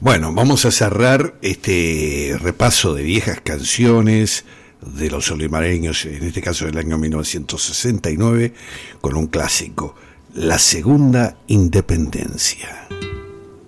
Bueno, vamos a cerrar este repaso de viejas canciones de los olimareños, en este caso del año 1969, con un clásico, La Segunda Independencia.